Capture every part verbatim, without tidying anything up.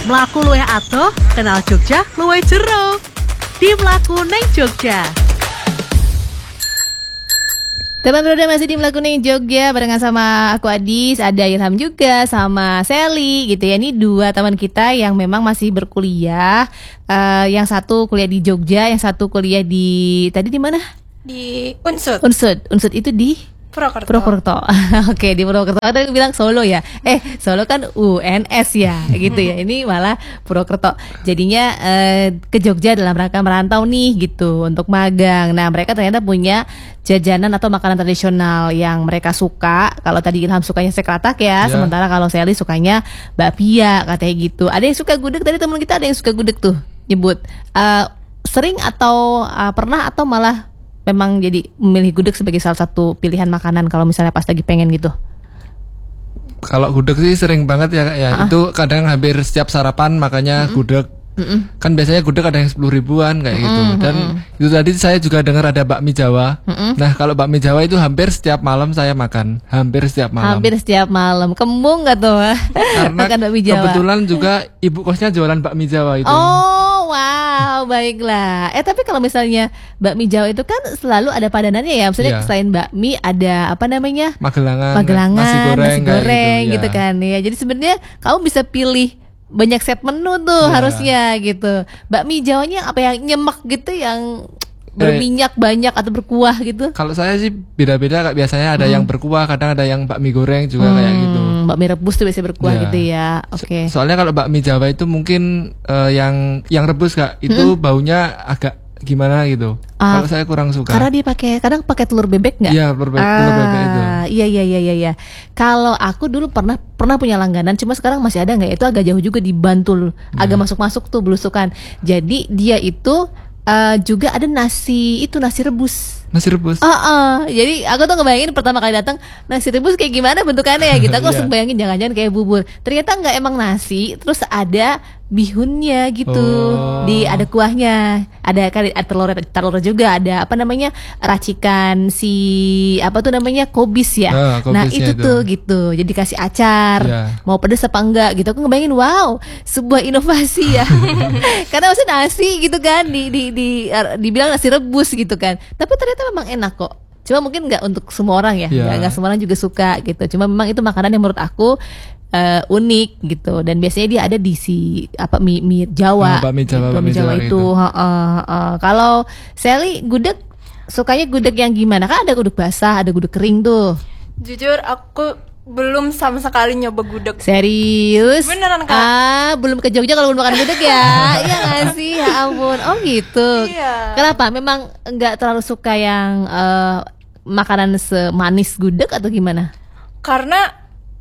Mlaku luwih adoh, kenal Jogja luwih jero. Di Mlaku ning Jogja. Teman Broda masih di Mlaku ning Jogja barengan sama aku Adis, ada Ilham juga sama Sally gitu ya. Ini dua teman kita yang memang masih berkuliah. Uh, yang satu kuliah di Jogja, yang satu kuliah di tadi di mana? Di Unsud. Unsud. Unsud itu di Purwokerto. Purwokerto. Oke, di Purwokerto. Ada yang bilang Solo ya. Eh, Solo kan U N S ya, gitu ya. Ini malah Purwokerto. Jadinya eh, ke Jogja dalam rangka merantau nih gitu untuk magang. Nah, mereka ternyata punya jajanan atau makanan tradisional yang mereka suka. Kalau tadi Ilham sukanya sekretak ya, yeah. Sementara kalau Sally sukanya bakpia katanya gitu. Ada yang suka gudeg, tadi teman kita ada yang suka gudeg tuh nyebut. Uh, sering atau uh, pernah atau malah memang jadi memilih gudeg sebagai salah satu pilihan makanan kalau misalnya pas lagi pengen gitu? Kalau gudeg sih sering banget ya Kak ya. Uh-uh. Itu kadang hampir setiap sarapan makanya uh-uh. gudeg. Uh-uh. Kan biasanya gudeg ada yang sepuluh ribuan kayak uh-uh. gitu. Dan uh-uh. itu tadi saya juga dengar ada bakmi Jawa. Uh-uh. Nah kalau bakmi Jawa itu hampir setiap malam saya makan. Hampir setiap malam. Hampir setiap malam. Kembung gak tuh? Karena kebetulan juga ibu kosnya jualan bakmi Jawa itu. Oh wow, baiklah. Eh tapi kalau misalnya bakmi Jawa itu kan selalu ada padanannya ya. Maksudnya yeah. Selain bakmi ada apa namanya? Magelangan, Magelangan, nasi goreng, nasi goreng gitu, gitu, ya. Kan ya. Jadi sebenarnya kamu bisa pilih banyak set menu tuh yeah. Harusnya gitu. Bakmi Jawanya apa yang nyemek gitu, yang berminyak eh, banyak atau berkuah gitu? Kalau saya sih beda-beda Kak. Biasanya ada hmm. yang berkuah, kadang ada yang bakmi goreng juga hmm. kayak gitu. Bakmi rebus tuh biasanya berkuah yeah. gitu ya. Oke. Okay. So- soalnya kalau bakmi Jawa itu mungkin uh, yang yang rebus Kak, itu hmm. baunya agak gimana gitu. Uh, kalau saya kurang suka. Karena dia pakai kadang pakai telur bebek nggak? Iya, telur, be- ah, telur bebek itu. Iya iya iya iya iya. Kalau aku dulu pernah pernah punya langganan, cuma sekarang masih ada nggak? Itu agak jauh juga di Bantul, hmm. agak masuk-masuk tuh belusukan. Jadi dia itu uh, juga ada nasi itu nasi rebus. Nasi rebus. Uh, uh. Jadi aku tuh ngebayangin pertama kali datang nasi rebus kayak gimana bentukannya ya gitu. Aku langsung yeah. bayangin jangan-jangan kayak bubur. Ternyata nggak, emang nasi. Terus ada bihunnya gitu. Oh. Di ada kuahnya. Ada kan ada telur telur juga, ada apa namanya? Racikan si apa tuh namanya? Kobis ya. Oh, nah, itu, itu tuh gitu. Jadi kasih acar. Yeah. Mau pedes apa enggak gitu. Aku ngebayangin wow, sebuah inovasi ya. Karena maksudnya nasi gitu kan di di di dibilang nasi rebus gitu kan. Tapi ternyata memang enak kok. Cuma mungkin nggak untuk semua orang ya, yeah. nggak semua orang juga suka gitu. Cuma memang itu makanan yang menurut aku uh, unik gitu. Dan biasanya dia ada di si apa mie, mie Jawa, oh, mie Jawa, gitu, mie Jawa, Jawa itu. itu. Uh, uh, uh. Kalau Sally gudeg sukanya gudeg yang gimana? Kan ada gudeg basah, ada gudeg kering tuh. Jujur aku belum sama sekali nyoba gudeg. Serius? Beneran Kak? Ah, belum ke Jogja kalau belum makan gudeg ya? Iya nggak sih? Ya ampun. Oh gitu. Iya. Kenapa? Memang nggak terlalu suka yang uh, makanan semanis gudeg atau gimana? Karena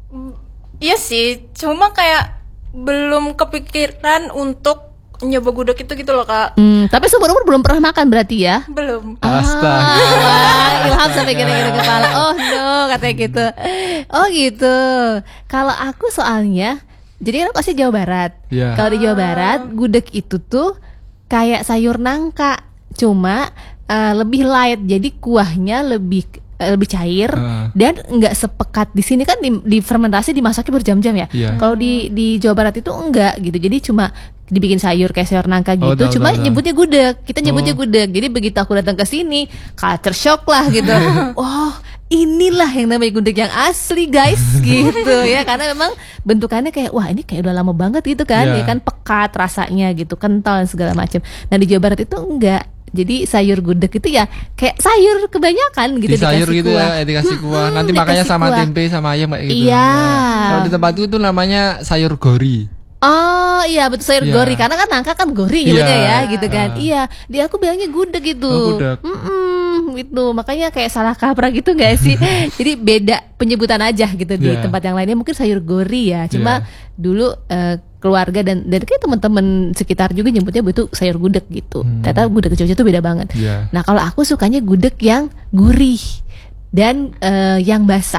iya sih, cuma kayak belum kepikiran untuk nyoba gudeg itu gitu loh Kak. Hmm, tapi seumur umur belum pernah makan berarti ya? Belum. Astaga. Ah, Ilham sampai gini-gini kepala. Oh no, katanya gitu. Oh gitu. Kalau aku soalnya, jadi kan aku asli Jawa Barat. Yeah. Kalau di Jawa Barat, gudeg itu tuh kayak sayur nangka, cuma uh, lebih light. Jadi kuahnya lebih lebih cair uh. dan nggak sepekat di sini kan di, di fermentasi dimasaknya berjam-jam ya. Yeah. Kalau di di Jawa Barat itu enggak gitu. Jadi cuma dibikin sayur kayak sayur nangka gitu. Oh, tahu, cuma tahu, nyebutnya gudeg. Kita nyebutnya oh. gudeg. Jadi begitu aku datang ke sini, culture shock lah gitu. Oh, inilah yang namanya gudeg yang asli guys gitu ya. Karena memang bentukannya kayak wah ini kayak udah lama banget gitu kan. Yeah. Ya kan pekat rasanya gitu, kental dan segala macam. Nah di Jawa Barat itu enggak. Jadi sayur gudeg itu ya kayak sayur kebanyakan gitu. Di sayur gitu kuah. Ya dikasih kuah. Nanti makanya sama kuah. Tempe sama ayam kayak gitu. Iya. Ya. Kalau di tempat itu namanya sayur gori. Oh iya betul, sayur yeah. gori. Karena kan nangka kan gori nyebutnya yeah. ya gitu kan. uh. Iya. Dia aku bilangnya gudeg gitu. Oh, gudeg. Mm-mm, gitu. Makanya kayak salah kaprah gitu gak sih? Jadi beda penyebutan aja gitu. Di yeah. tempat yang lainnya mungkin sayur gori ya. Cuma yeah. dulu uh, keluarga dan dan kayak teman-teman sekitar juga nyebutnya itu sayur gudeg gitu. hmm. Ternyata gudeg Jogja itu beda banget. yeah. Nah kalau aku sukanya gudeg yang gurih dan uh, yang basah.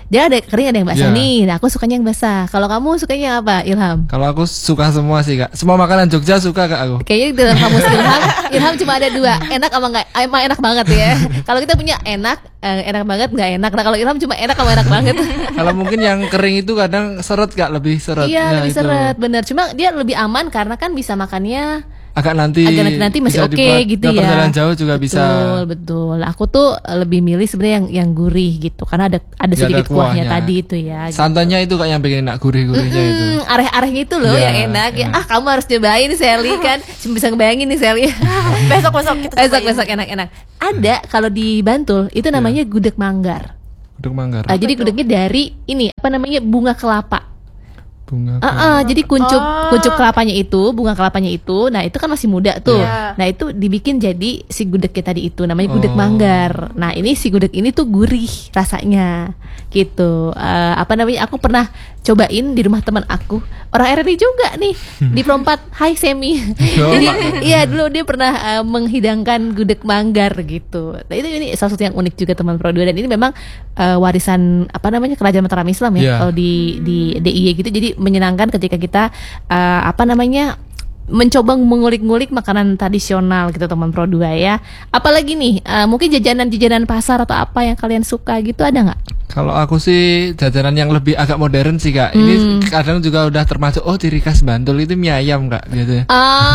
Dia ada kering ada yang basah Ya. nih. Nah, aku sukanya yang basah. Kalau kamu sukanya apa, Ilham? Kalau aku suka semua sih kak. Semua makanan Jogja suka kak aku. Kayaknya dalam kamus Ilham, Ilham cuma ada dua, enak sama nggak, emang enak banget ya. Kalau kita punya enak, eh, enak banget, nggak enak. Nah kalau Ilham cuma enak sama enak banget. Kalau mungkin yang kering itu kadang seret kak, lebih seret. Iya, Nah, lebih itu. seret, bener. Cuma dia lebih aman karena kan bisa makannya Agak nanti. agak nanti-nanti masih bisa oke dibuat gitu ke ya. perjalanan jauh juga betul, bisa. Betul, betul. Aku tuh lebih milih sebenarnya yang yang gurih gitu karena ada ada Ya, sedikit ada kuahnya kuahnya. tadi itu ya. gitu. Santannya itu kak yang bikin enak, gurih-gurihnya itu. Hmm, areh-arehnya itu loh Ya, yang enak ya. ya. Ah, kamu harus cobain Sally kan. Cuma bisa ngebayangin nih Sally. Besok-besok kita Besok cobain. besok enak-enak. Ada kalau di Bantul itu namanya gudeg manggar. Uduk manggar. Ah, jadi gudegnya dari ini apa namanya bunga kelapa. Bunga. Ah, ah, jadi kuncup Oh. kuncup kelapanya itu, bunga kelapanya itu, nah itu kan masih muda tuh. Iya. Nah itu dibikin jadi si gudegnya tadi itu, namanya gudeg Oh. manggar. Nah ini si gudeg ini tuh gurih rasanya, gitu. Eh, apa namanya? Aku pernah cobain di rumah teman aku, orang R R I juga nih di Perompat. Hai Semi. Oh, Jadi Pak. iya dulu dia pernah eh, menghidangkan gudeg manggar gitu. Nah itu ini salah satu yang unik juga teman Pro dua dan ini memang eh, warisan apa namanya kerajaan Mataram Islam ya Iya. kalau di di D I Y gitu. Jadi menyenangkan ketika kita eh, apa namanya mencoba mengulik-ngulik makanan tradisional gitu teman Pro dua ya. Apalagi nih eh, mungkin jajanan-jajanan pasar atau apa yang kalian suka gitu ada nggak? Kalau aku sih jajanan yang lebih agak modern sih kak. Hmm. Ini kadang juga udah termasuk oh ciri khas Bantul itu mie ayam kak gitu.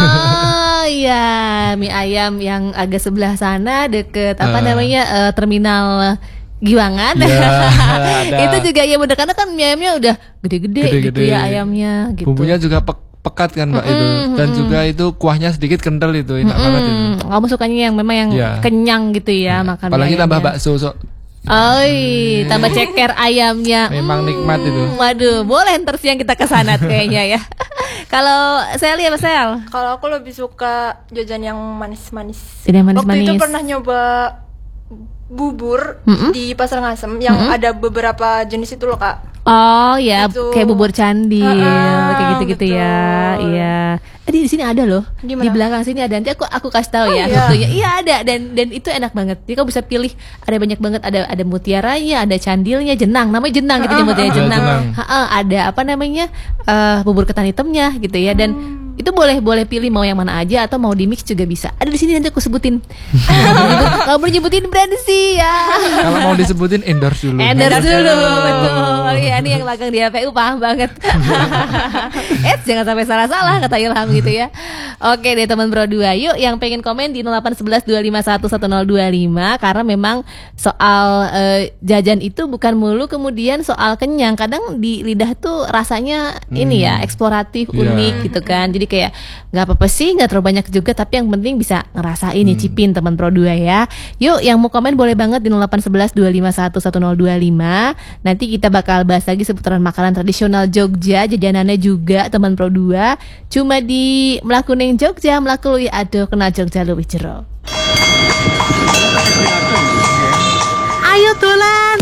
Ah iya mie ayam yang agak sebelah sana deket apa Ah. namanya eh, terminal Giwangan. Ya, ada. Itu juga ya bener karena kan mie ayamnya udah gede-gede gitu Gede-gede. ya ayamnya gitu. Bumbunya juga pe- pekat kan mbak itu. Dan juga itu kuahnya sedikit kental itu enak banget itu. Hmm, kamu sukanya yang memang yang Ya. kenyang gitu ya makan mie Apalagi tambah ayamnya. bakso so, Oi, tambah ceker ayamnya. Memang nikmat itu. Waduh, boleh ntar siang kita ke sana kayaknya ya. Kalau Sally apa Sel? Kalau aku lebih suka jajan yang manis-manis. Jajan Waktu itu manis-manis. pernah nyoba bubur Mm-mm. di Pasar Ngasem yang ada beberapa jenis itu loh kak. Oh ya, Itu. kayak bubur candil, Ah, kayak gitu-gitu ya. betul. Iya. Eh, di sini ada loh. Di Di mana? belakang sini ada. Nanti aku aku kasih tahu Oh, ya. iya. fotonya. Iya ada dan dan itu enak banget. Jadi kamu bisa pilih. Ada banyak banget. Ada ada mutiaranya, ada candilnya, jenang. Namanya jenang gitu nyebutnya Ada jenang. jenang. Ha-ha, ada apa namanya eh, bubur ketan hitamnya gitu ya. Dan itu boleh boleh pilih mau yang mana aja atau mau di mix juga bisa. Ada di sini nanti aku sebutin. Kamu boleh nyebutin brand sih ya. kalau mau disebutin endorse dulu. Endorse dulu, betul. Ya, ini yang magang di P U paham banget. Eh, jangan sampai salah-salah kata Ilham gitu ya. Oke deh teman Bro dua, yuk yang pengen komen di nol delapan satu satu dua lima satu satu nol dua lima karena memang soal eh, jajan itu bukan mulu kemudian soal kenyang. Kadang di lidah tuh rasanya ini ya eksploratif, Iya. unik gitu kan. Jadi kayak nggak apa-apa sih, nggak terlalu banyak juga, tapi yang penting bisa ngerasain nyicipin teman Pro dua ya. Yuk yang mau komen boleh banget di nol delapan satu satu dua lima satu satu nol dua lima. Nanti kita bakal bahas lagi seputaran makanan tradisional Jogja, jajanannya juga teman Pro dua. Cuma di Melaku Ning Jogja, Melaku Luwih Ado, kenal Jogja Luwih Jero. Ayo dolan.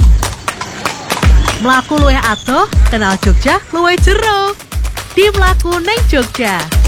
Mlaku luwih adoh, kenal Jogja luwih jero. Di Mlaku ning Jogja.